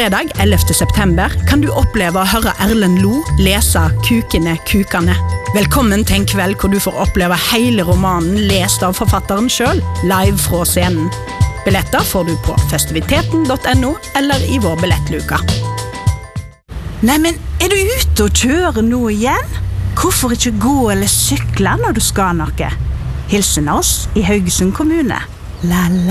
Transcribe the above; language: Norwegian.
Fredag 11. september kan du oppleve å høre Erlend Lo lese Kukene Kukane. Velkommen til en kveld hvor du får oppleve hele romanen lest av forfatteren selv, live fra scenen. Billetter får du på festiviteten.no eller i vår billettluka. Nei, men du ute og kjører nå igjen? Hvorfor ikke gå eller sykle når du skal noe? Hilsen oss i Haugesund kommune. La la.